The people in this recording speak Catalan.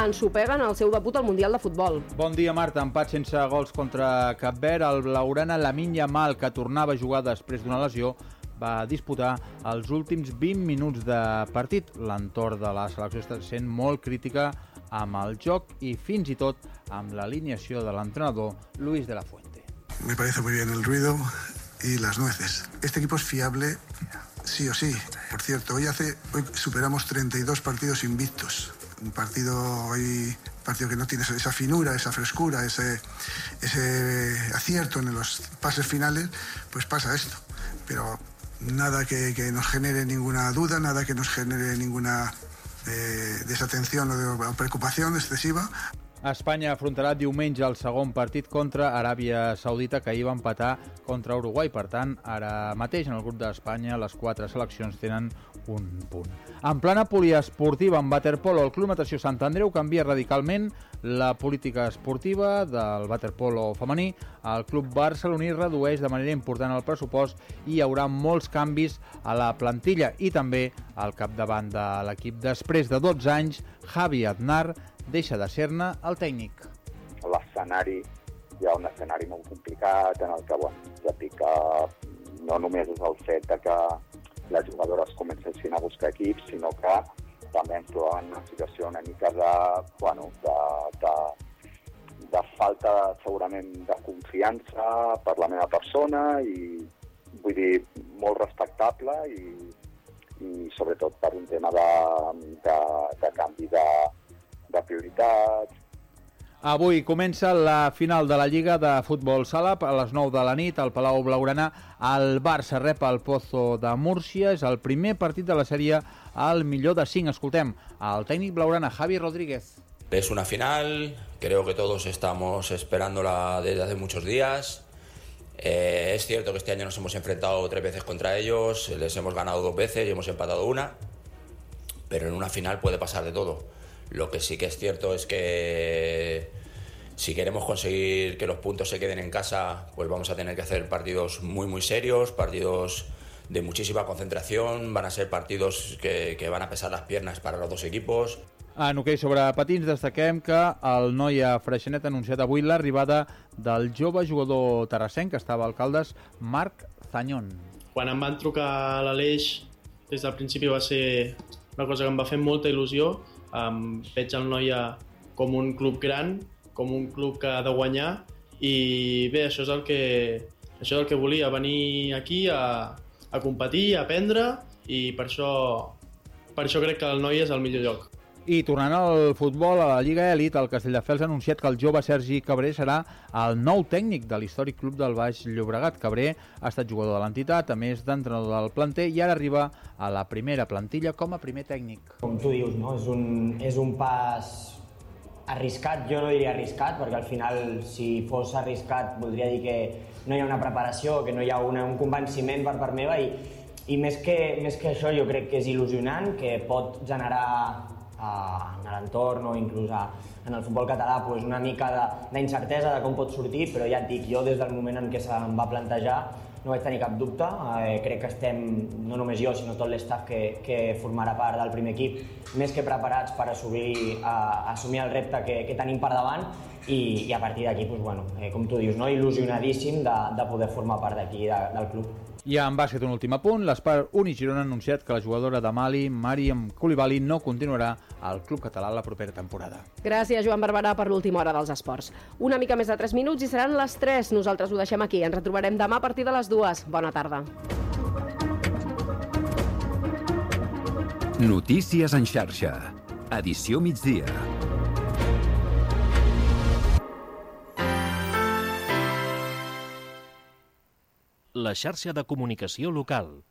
ensopeguen el seu debut al Mundial de Futbol. Bon dia, Marta. Empat sense gols contra Cap Verd. El blaugrana Lamine Yamal, que tornava a jugar després d'una lesió, va disputar els últims 20 minuts de partit. L'entorn de la selecció està sent molt crítica amb el joc i fins i tot amb l'alineació de l'entrenador Luis de la Fuente. Me parece muy bien el ruido y las nueces. Este equipo es fiable sí o sí. Por cierto, hoy superamos 32 partidos invictos. Un partido que no tiene esa finura, esa frescura, ese acierto en los pases finales, pues pasa esto. Pero nada que nos genere ninguna duda, nada que nos genere ninguna desatención o preocupación excesiva. Espanya afrontarà diumenge el segon partit contra Aràbia Saudita, que ahir va empatar contra Uruguai. Per tant, ara mateix en el grup d'Espanya les 4 seleccions tenen un punt. En plana poliesportiva, en waterpolo, el Club Natació Sant Andreu canvia radicalment la política esportiva del waterpolo femení. El club barceloní redueix de manera important el pressupost i hi haurà molts canvis a la plantilla i també al capdavant de l'equip. Després de 12 anys, Javi Aznar deixa de ser-ne el tècnic. L'escenari, hi ha un escenari molt complicat en el que, ja dic que no només és el fet de que les jugadores comencessin a buscar equips, sinó que també ens trobem en una situació una mica de falta segurament de confiança per la meva persona i vull dir molt respectable i sobretot per un tema de canvi de prioritats. Avui comença la final de la Lliga de Futbol Sala a les 9 de la nit al Palau Blaugrana. El Barça rep el Pozo de Múrcia. És el primer partit de la sèrie al millor de 5. Escoltem al tècnic blaugrana, Javi Rodríguez. Es una final, creo que todos estamos esperándola desde hace muchos días. Es cierto que este año nos hemos enfrentado 3 veces contra ellos, les hemos ganado 2 veces y hemos empatado 1, pero en una final puede pasar de todo. Lo que sí que es cierto es que si queremos conseguir que los puntos se queden en casa, pues vamos a tener que hacer partidos muy muy serios, partidos de muchísima concentración, van a ser partidos que van a pesar las piernas para los dos equipos. En hoquei sobre patins destaquem que el Noia Freixenet ha anunciat avui l'arribada del jove jugador terrassenc que estava a Caldes, Marc Zañón. Quan em van trucar a l'Aleix, des del principi va ser una cosa que em va fer molta il·lusió. Veig el Noia com un club gran, com un club que ha de guanyar i bé, això és el que volia, venir aquí a competir, a aprendre i per això crec que el Noia és el millor lloc. I tornant al futbol, a la Lliga Elit, el Castelldefels ha anunciat que el jove Sergi Cabré serà el nou tècnic de l'històric club del Baix Llobregat. Cabré ha estat jugador de l'entitat, a més d'entrenador del planter, i ara arriba a la primera plantilla com a primer tècnic. Com tu dius, no? És un pas arriscat, jo no diria arriscat, perquè al final, si fos arriscat, voldria dir que no hi ha una preparació, que no hi ha un convenciment per part meva, i més que això jo crec que és il·lusionant, que pot generar en l'entorn o inclús en el futbol català una mica d'incertesa de com pot sortir, però ja et dic, jo des del moment en què se'm va plantejar no vaig tenir cap dubte. Crec que estem, no només jo, sinó tot l'estaf que formarà part del primer equip, més que preparats per assumir el repte que tenim per davant i a partir d'aquí, com tu dius, il·lusionadíssim de poder formar part d'aquí, del club. I en bàsquet, un últim apunt. l'Espar Unigirona ha anunciat que la jugadora de Mali, Mariam Koulibaly, no continuarà al club català la propera temporada. Gràcies, Joan Barberà, per l'última hora dels esports. Una mica més de 3 minuts i seran les 3. Nosaltres ho deixem aquí. Ens retrobarem demà a partir de les 2. Bona tarda. Notícies en xarxa. Edició migdia. La xarxa de comunicació local.